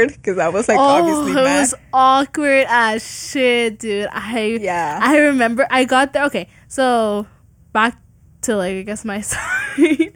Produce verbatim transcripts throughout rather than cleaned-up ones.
awkward because I was like oh, obviously it mad. was awkward as shit, dude. I Yeah. I remember I got there. Okay, so back to like I guess my side.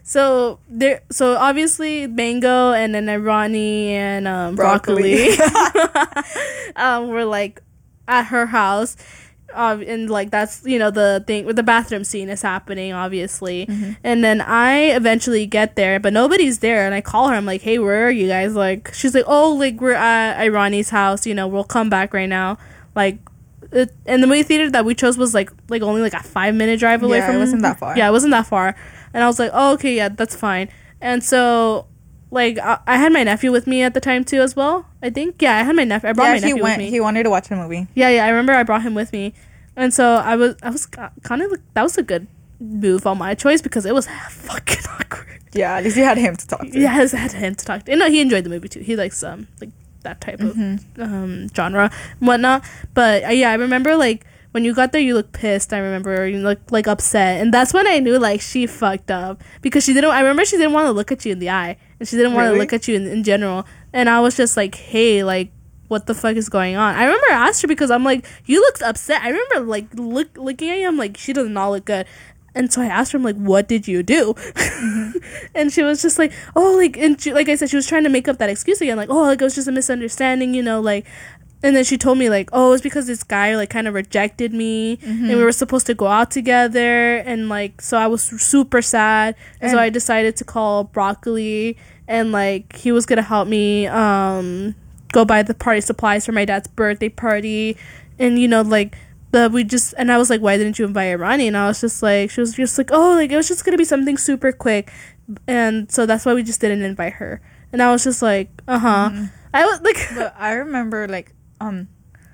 So there, so obviously Mango and then Ronnie and um, Broccoli, Broccoli. um, were like at her house, um, and like that's you know the thing with the bathroom scene is happening obviously, Mm-hmm. and then I eventually get there, but nobody's there, and I call her. I'm like, hey, where are you guys? Like, she's like, oh, like we're at Ronnie's house. You know, we'll come back right now. Like. It, and the movie theater that we chose was like like only like a five minute drive away Yeah, from it wasn't that far. Yeah, it wasn't that far. And I was like, oh, okay, yeah, that's fine. And so, like, I, I had my nephew with me at the time too, as well. I think, yeah, I had my nephew. I brought Yeah, my he nephew went. with me. He wanted to watch the movie. Yeah, yeah, I remember I brought him with me, and so I was, I was kind of like, that was a good move on my choice because it was fucking awkward. Yeah, at least you had him to talk to. Yes, I had him to talk to. And no, he enjoyed the movie too. He likes um like that type Mm-hmm. of um genre and whatnot. But uh, yeah, I remember like. When you got there, you looked pissed. I remember you looked like upset, and that's when I knew like she fucked up because she didn't. I remember she didn't want to look at you in the eye, and she didn't want to Really? look at you in, in general. And I was just like, "Hey, like, what the fuck is going on?" I remember I asked her because I'm like, "You looked upset." I remember like look looking at you. I'm like, "She does not look good." And so I asked her, I'm like, "What did you do?" Mm-hmm. And she was just like, "Oh, like," and she, like I said, she was trying to make up that excuse again, like, "Oh, like it was just a misunderstanding," you know, like. And then she told me, like, oh, it's because this guy, like, kind of rejected me. Mm-hmm. And we were supposed to go out together. And, like, so I was super sad. And, and so I decided to call Broccoli. And, like, he was going to help me um, go buy the party supplies for my dad's birthday party. And, you know, like, the we just... And I was like, why didn't you invite Ronnie? And I was just like... She was just like, oh, like, it was just going to be something super quick. And so that's why we just didn't invite her. And I was just like, uh-huh. Mm-hmm. I was, like... But I remember, like... Um,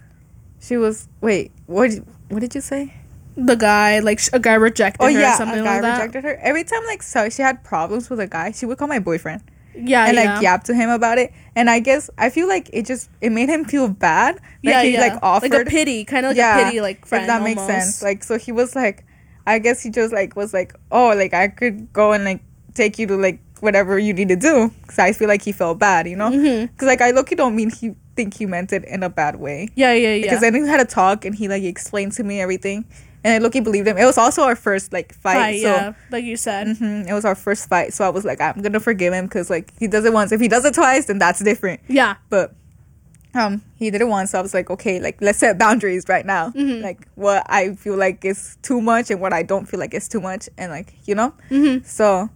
she was wait. What? What did you say? The guy, like a guy rejected oh, her. Yeah, or something a guy like that. rejected her. Every time, like, so she had problems with a guy, she would call my boyfriend. Yeah, and yeah. like yap to him about it. And I guess I feel like it just it made him feel bad. Like yeah, he yeah. like offered like a pity, kind of like yeah, a pity, like friend. If that almost. makes sense. Like so, he was like, I guess he just like was like, oh, like I could go and like take you to like whatever you need to do. Because I feel like he felt bad, you know. Because mm-hmm. like I look, you don't mean he. think he meant it in a bad way. Yeah, yeah, yeah. Because then we had a talk and he like explained to me everything, and I look, he believed him. It was also our first like fight. fight so, yeah, like you said. Mm-hmm, it was our first fight, so I was like, I'm gonna forgive him because like he does it once. If he does it twice, then that's different. Yeah. But um, he did it once, so I was like, okay, like let's set boundaries right now. Mm-hmm. Like what I feel like is too much and what I don't feel like is too much, and like you know. Mm-hmm. So,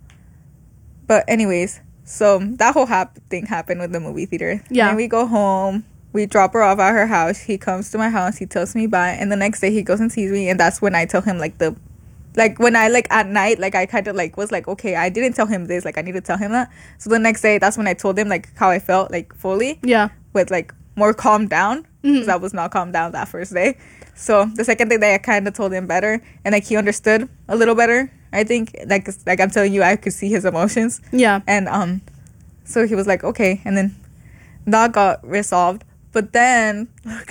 but anyways. So that whole hap- thing happened with the movie theater. Yeah. And we go home. We drop her off at her house. He comes to my house. He tells me bye. And the next day he goes and sees me. And that's when I tell him like the, like when I like at night, like I kind of like was like, okay, I didn't tell him this. Like I need to tell him that. So the next day, that's when I told him like how I felt like fully. Yeah. With like more calmed down. Because mm-hmm. I was not calmed down that first day. So the second day I kind of told him better. And like he understood a little better. I think like like I'm telling you, I could see his emotions. Yeah. And um. So he was like, okay. And then that got resolved. But then,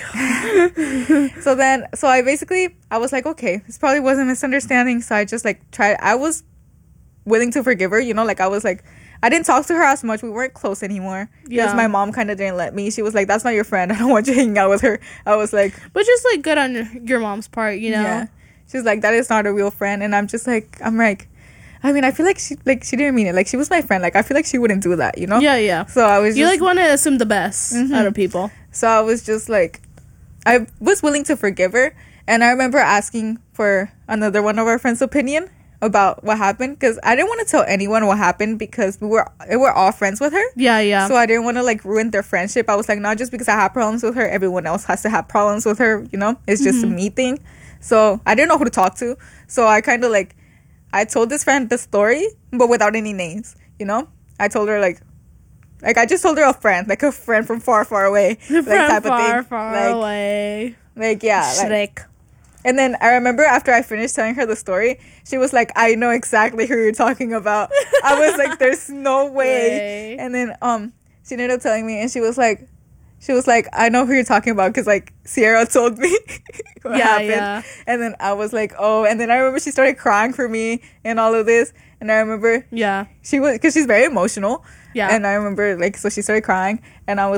oh so then, so I basically, I was like, okay, this probably was a misunderstanding. So I just like tried, I was willing to forgive her, you know, like I was like, I didn't talk to her as much. We weren't close anymore. Yeah. Because my mom kind of didn't let me. She was like, that's not your friend. I don't want you hanging out with her. I was like. Which is like good on your mom's part, you know? Yeah. She's like, that is not a real friend. And I'm just like, I'm like, I mean, I feel like she like she didn't mean it. Like she was my friend. Like I feel like she wouldn't do that, you know? Yeah, yeah. So I was. You just, like want to assume the best mm-hmm. out of people. So I was just like, I was willing to forgive her, and I remember asking for another one of our friends' opinion about what happened because I didn't want to tell anyone what happened because we were we were all friends with her. Yeah, yeah. So I didn't want to like ruin their friendship. I was like, not just because I have problems with her, everyone else has to have problems with her. You know, it's just mm-hmm. a me thing. So I didn't know who to talk to. So I kind of like. I told this friend the story, but without any names, you know? I told her, like, like, I just told her a friend, like, a friend from far, far away. Like, from type far, of thing. far like, away. Like, yeah. Shrek. Like, and then I remember after I finished telling her the story, she was like, I know exactly who you're talking about. I was like, there's no way. way. And then um, she ended up telling me, and she was like, She was like, I know who you're talking about because, like, Sierra told me what yeah, happened. Yeah. And then I was like, oh. And then I remember she started crying for me and all of this. And I remember yeah, she was, because she's very emotional. Yeah. And I remember, like, so she started crying. And I was